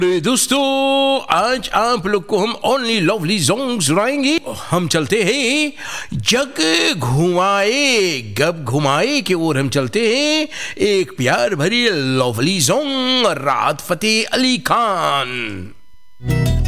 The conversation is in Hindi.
अरे दोस्तों, आज आप लोग को हम ओनली लवली सॉन्ग सुनाएंगे। हम चलते हैं जग घुमाए गब घुमाए की ओर हम चलते हैं। एक प्यार भरी लवली सॉन्ग राहत फतेह अली खान।